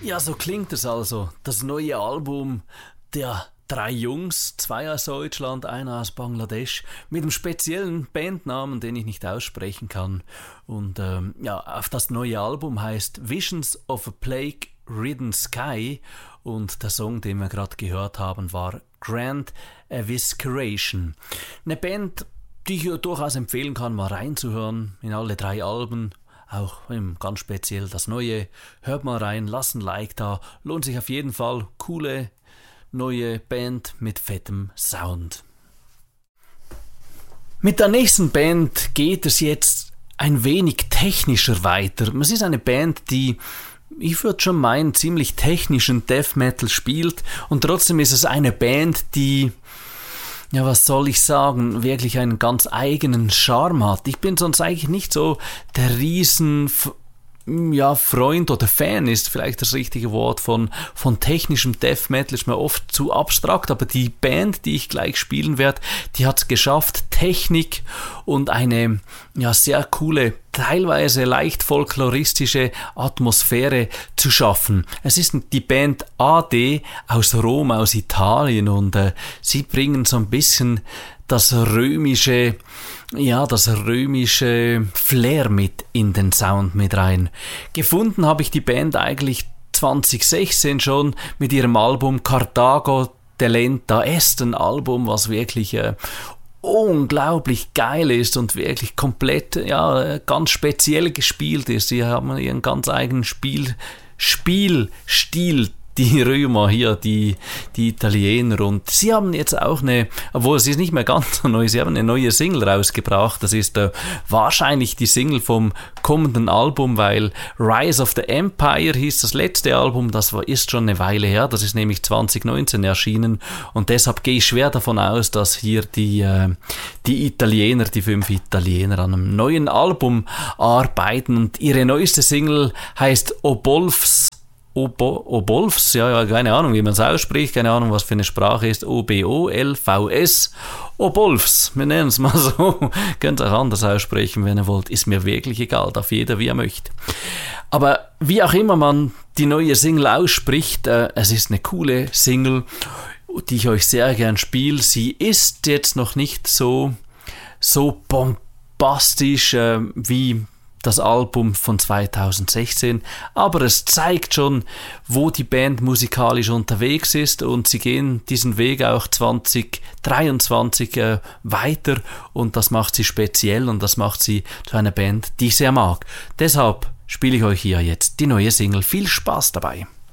Ja, so klingt es also. Das neue Album der drei Jungs, zwei aus Deutschland, einer aus Bangladesch, mit einem speziellen Bandnamen, den ich nicht aussprechen kann. Und auf das neue Album heißt Visions of a Plague-Ridden Sky und der Song, den wir gerade gehört haben, war Grand Evisceration. Eine Band, die ich durchaus empfehlen kann, mal reinzuhören in alle drei Alben. Auch ganz speziell das Neue. Hört mal rein, lasst ein Like da. Lohnt sich auf jeden Fall. Coole, neue Band mit fettem Sound. Mit der nächsten Band geht es jetzt ein wenig technischer weiter. Es ist eine Band, die, ich würde schon meinen, ziemlich technischen Death Metal spielt. Und trotzdem ist es eine Band, die, ja, was soll ich sagen, wirklich einen ganz eigenen Charme hat. Ich bin sonst eigentlich nicht so der Freund oder Fan ist vielleicht das richtige Wort von technischem Death Metal, ist mir oft zu abstrakt, aber die Band, die ich gleich spielen werde, die hat es geschafft, Technik und eine sehr coole, teilweise leicht folkloristische Atmosphäre zu schaffen. Es ist die Band AD aus Rom, aus Italien, und sie bringen so ein bisschen das römische Flair mit in den Sound mit rein. Gefunden habe ich die Band eigentlich 2016 schon mit ihrem Album Carthago Delenta Est, ein Album, was wirklich unglaublich geil ist und wirklich komplett, ganz speziell gespielt ist. Sie haben ihren ganz eigenen Spielstil, die Römer hier, die Italiener, und sie haben jetzt auch obwohl es ist nicht mehr ganz so neu, sie haben eine neue Single rausgebracht. Das ist wahrscheinlich die Single vom kommenden Album, weil Rise of the Empire hieß das letzte Album, ist schon eine Weile her, das ist nämlich 2019 erschienen, und deshalb gehe ich schwer davon aus, dass hier die 5 Italiener an einem neuen Album arbeiten, und ihre neueste Single heißt Obolfs, keine Ahnung, wie man es ausspricht, keine Ahnung, was für eine Sprache ist, Obolvs, Obolfs, wir nennen es mal so, könnt ihr auch anders aussprechen, wenn ihr wollt, ist mir wirklich egal, darf jeder, wie er möchte. Aber wie auch immer man die neue Single ausspricht, es ist eine coole Single, die ich euch sehr gern spiele. Sie ist jetzt noch nicht so bombastisch wie das Album von 2016, aber es zeigt schon, wo die Band musikalisch unterwegs ist, und sie gehen diesen Weg auch 2023 weiter, und das macht sie speziell und das macht sie zu einer Band, die ich sehr mag. Deshalb spiele ich euch hier jetzt die neue Single. Viel Spaß dabei!